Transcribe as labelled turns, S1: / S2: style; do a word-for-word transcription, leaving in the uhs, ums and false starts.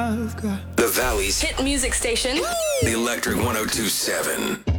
S1: I've got.
S2: The Valley's
S3: Hit music station.
S2: The Electric one oh two point seven.